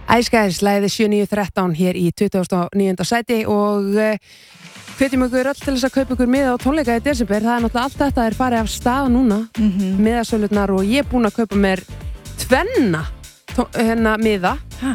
Ice Guys, lagið 7913 hér í 29. sæti og hvetjum ykkur öll til þess að kaupa ykkur miða á tónleika í desember. Það náttúrulega allt þetta farið af stað núna, miðasölurnar, og ég er búin að kaupa mér tvenna miða,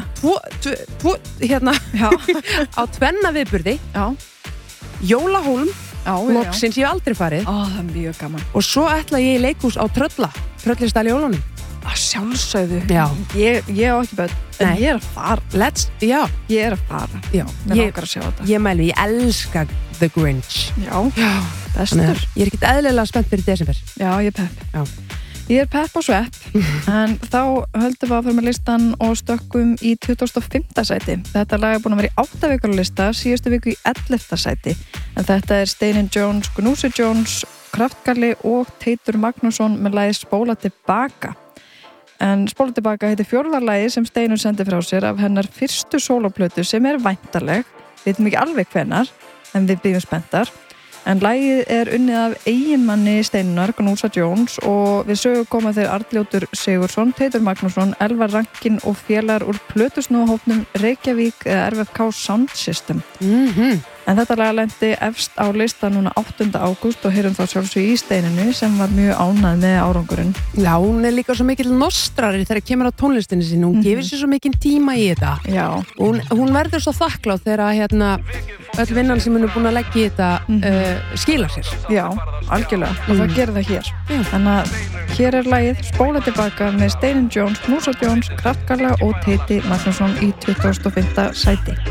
á tvenna viðburði. Já. Jólahólm, loksins ég hef aldrei farið. Það er mjög gaman. Og svo ætla ég í leikhús á Tröllisdal í jólunum. Að sjálfsögðu. Já. Ég á ekki börn, en ég er að fara. Já. Ég er að fara. Já. Mér langar að sjá þetta. Ég mæli, ég elska The Grinch. Já. Bestur. Ég er ekkert eðlilega spennt fyrir desember. Já, ég er pepp. Já. Ég er pepp og svepp, en þá höldum við að fara með listan og stökkum í 25. sæti. Þetta lag er búin að vera í 8 vikar lista, síðustu viku í 11. sæti. En þetta er Steinun Jones, Gnúsi Jones, Kraftgalli og Teitur Magnússon með lagið Spóla tilbaka. En Spóla tilbaka heitir 4. lagi sem Steinun sendi frá sér af hennar fyrstu sólóplötu sem er væntanleg. Við veitum ekki alveg hvenar, en við bíðum spenntar. En lagið er unnið af eiginmanni Steinunar, Gnúsa Jones, og við sögum koma þeir Arnljótur Sigurðsson, Teitur Magnússon, Elvar Rankin og félagar úr plötusnúahópnum Reykjavík eða RFK Sound System. En þetta lag lendi efst á lista núna 8. ágúst og heyrum þá sjálfsög í Steinunni sem var mjög ánægð með árangurinn. Já, hún er líka svo mikill nostrari þegar kemur á tónlistinni sinni. Hún gefur sér svo mikinn tíma í þetta. Já. Hún verður svo þakklátt þegar öll vinnan sem hún er búin að leggja í þetta skilar sér. Já, algjörlega. Og það gerir það hér. Þannig að hér er lagið Spóla tilbaka með Steinun Jones, Gnúsa Jones, Kraftgalla og Teiti Magnússon í 25. sæti.